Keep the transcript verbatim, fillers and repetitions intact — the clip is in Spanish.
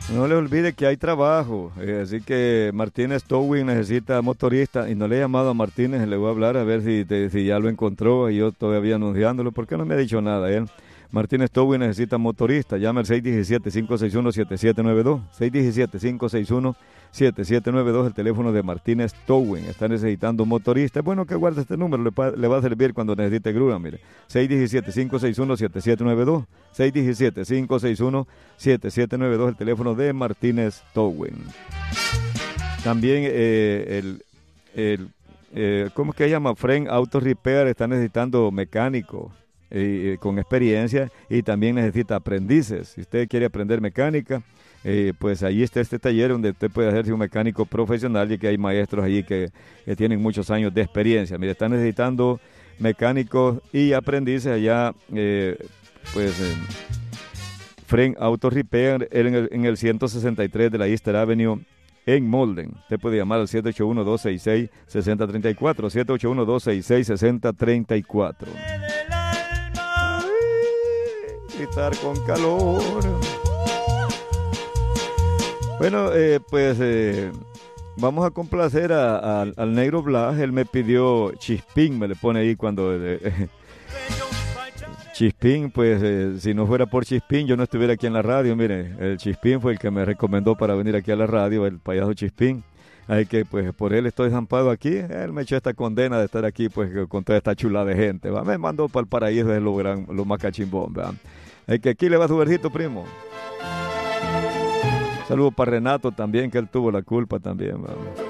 No le olvide que hay trabajo, eh, así que Martínez Towing necesita motorista y no le he llamado a Martínez, le voy a hablar a ver si, te- si ya lo encontró y yo todavía anunciándolo, ¿por qué no me ha dicho nada él? Martínez Towing necesita motorista, llama al seis uno siete, cinco seis uno, siete siete nueve dos, seis uno siete, cinco seis uno, siete siete nueve dos, el teléfono de Martínez Towing, está necesitando motorista, es bueno que guarde este número, le, pa- le va a servir cuando necesite grúa, mire, seis uno siete, cinco seis uno, siete siete nueve dos, seis uno siete, cinco seis uno, siete siete nueve dos, el teléfono de Martínez Towing. También eh, el, el eh, ¿cómo es que se llama? Fren Auto Repair está necesitando mecánico eh, con experiencia y también necesita aprendices. Si usted quiere aprender mecánica, eh, pues ahí está este taller donde usted puede hacerse un mecánico profesional y que hay maestros allí que, que tienen muchos años de experiencia. Mire, están necesitando mecánicos y aprendices allá, eh, pues... Eh, Fren Auto Repair en el, en el ciento sesenta y tres de la Easter Avenue en Molden. Usted puede llamar al siete ocho uno, dos seis seis, seis cero tres cuatro, siete ocho uno, dos seis seis, seis cero tres cuatro. Gritar con calor. Bueno, eh, pues eh, vamos a complacer a, a, al Negro Blas. Él me pidió Chispín, me le pone ahí cuando... Eh, Chispín, pues eh, si no fuera por Chispín yo no estuviera aquí en la radio, mire, el Chispín fue el que me recomendó para venir aquí a la radio, el payaso Chispín, así que pues por él estoy zampado aquí, él me echó esta condena de estar aquí pues con toda esta chula de gente, ¿va? Me mandó para el paraíso, es lo, gran, lo más cachimbón, ¿va? Así que aquí le va su versito, primo. Saludos para Renato también, que él tuvo la culpa también, ¿va?